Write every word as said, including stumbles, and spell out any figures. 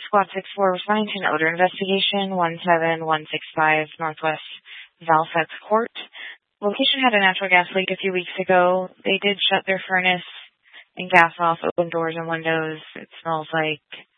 Squad six four responding to an odor investigation, one seven one six five Northwest Valsex Court. Location had a natural gas leak a few weeks ago. They did shut their furnace and gas off, open doors and windows. It smells like